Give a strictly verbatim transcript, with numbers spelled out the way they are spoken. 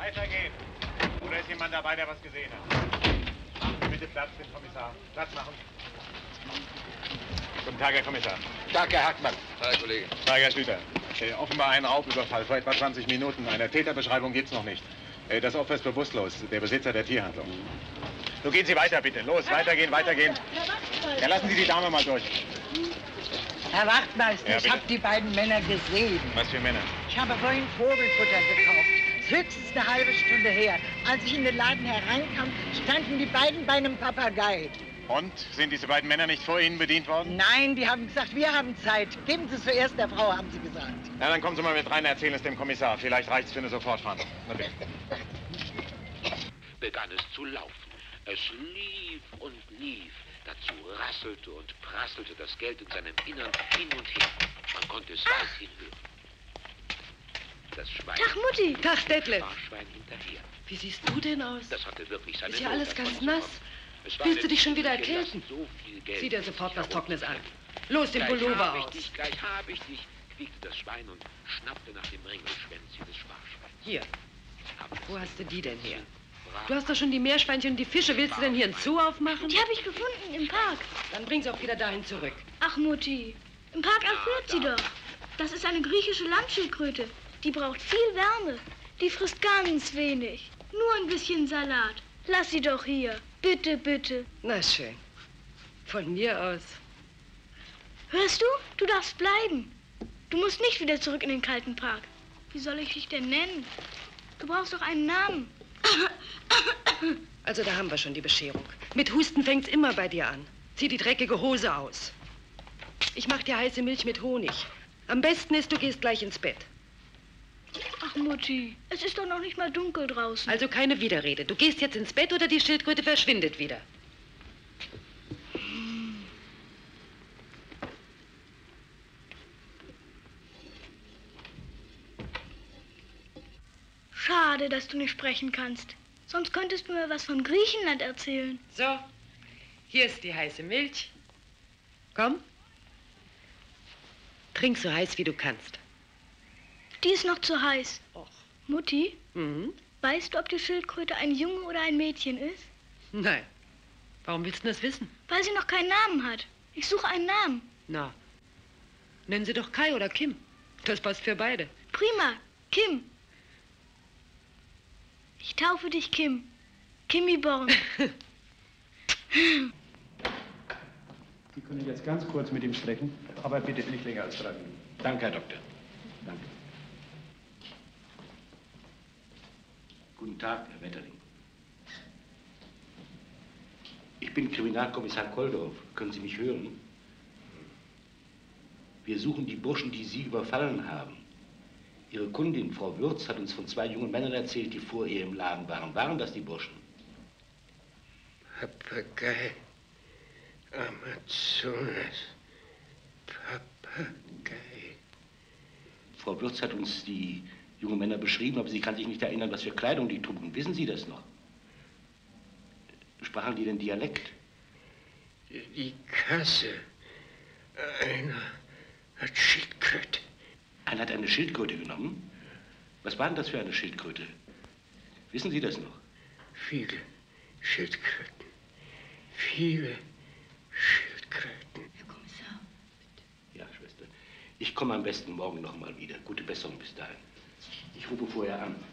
Weitergehen. Oder ist jemand dabei, der was gesehen hat? Machen Sie bitte Platz, den Kommissar. Platz machen. Guten Tag, Herr Kommissar. Tag, Herr Hackmann. Tag, Kollege. Tag, Herr Schlüter. Äh, offenbar ein Raubüberfall vor etwa zwanzig Minuten. Eine Täterbeschreibung gibt's noch nicht. Äh, das Opfer ist bewusstlos, der Besitzer der Tierhandlung. So, gehen Sie weiter, bitte. Los, weitergehen, weitergehen. Ja, lassen Sie die Dame mal durch. Herr Wachtmeister, Ja, ich bitte. habe die beiden Männer gesehen. Was für Männer? Ich habe vorhin Vogelfutter gekauft. Es ist höchstens eine halbe Stunde her. Als ich in den Laden hereinkam, standen die beiden bei einem Papagei. Und? Sind diese beiden Männer nicht vor Ihnen bedient worden? Nein, die haben gesagt, wir haben Zeit. Geben Sie es zuerst der Frau, haben sie gesagt. Na, dann kommen Sie mal mit rein, erzählen es dem Kommissar. Vielleicht reicht's für eine Sofortfahndung. Na bitte. Begann es zu laufen. Es lief und lief. Dazu rasselte und prasselte das Geld in seinem Innern hin und her. Man konnte es weit hinhören. Das Schwein... Tag, Mutti. Tag, Detlef. Sparschwein hinterher. Wie siehst du denn aus? Das hatte wirklich seine Ist ja Not, alles ganz davon zu nass. kommen. Es war Willst eine du dich schon wieder Lüge, erkälten? so viel Geld Zieh dir sofort was herum- Trockenes an. Los, den Gleich Pullover hab ich aus. dich, gleich hab ich dich, quiekte das Schwein und schnappte nach dem Ringelschwänzchen des Sparschweins. Hier, Aber wo hast du die denn her? brach Du hast doch schon die Meerschweinchen und die Fische. Willst du denn hier einen Zoo aufmachen? Die habe ich gefunden im Park. Dann bring sie auch wieder dahin zurück. Ach, Mutti. Im Park erfriert sie doch. Das ist eine griechische Landschildkröte. Die braucht viel Wärme. Die frisst ganz wenig. Nur ein bisschen Salat. Lass sie doch hier. Bitte, bitte. Na schön. Von mir aus. Hörst du? Du darfst bleiben. Du musst nicht wieder zurück in den kalten Park. Wie soll ich dich denn nennen? Du brauchst doch einen Namen. Also da haben wir schon die Bescherung. Mit Husten fängt's immer bei dir an. Zieh die dreckige Hose aus. Ich mach dir heiße Milch mit Honig. Am besten ist, du gehst gleich ins Bett. Ach, Mutti, es ist doch noch nicht mal dunkel draußen. Also keine Widerrede. Du gehst jetzt ins Bett oder die Schildkröte verschwindet wieder. Schade, dass du nicht sprechen kannst. Sonst könntest du mir was von Griechenland erzählen. So, hier ist die heiße Milch. Komm. Trink so heiß, wie du kannst. Die ist noch zu heiß. Och. Mutti, Mhm. weißt du, ob die Schildkröte ein Junge oder ein Mädchen ist? Nein. Warum willst du das wissen? Weil sie noch keinen Namen hat. Ich suche einen Namen. Na, nennen sie doch Kai oder Kim. Das passt für beide. Prima, Kim. Ich taufe dich Kim. Kimmy Born. Sie können jetzt ganz kurz mit ihm sprechen, aber bitte nicht länger als drei Minuten. Danke, Herr Doktor. Danke. Guten Tag, Herr Wetterling. Ich bin Kriminalkommissar Koldorf. Können Sie mich hören? Wir suchen die Burschen, die Sie überfallen haben. Ihre Kundin, Frau Würz, hat uns von zwei jungen Männern erzählt, die vor ihr im Laden waren. Waren das die Burschen? Papagei. Amazonas. Papagei. Frau Würz hat uns die jungen Männer beschrieben, aber sie kann sich nicht erinnern, was für Kleidung die trugen. Wissen Sie das noch? Sprachen die denn Dialekt? Die Kasse. Einer hat Schildkröte. Einer hat eine Schildkröte genommen? Was war denn das für eine Schildkröte? Wissen Sie das noch? Viele Schildkröten. Viele Schildkröten. Herr Kommissar. Ja, Schwester. Ich komme am besten morgen noch mal wieder. Gute Besserung bis dahin. Ich rufe vorher an.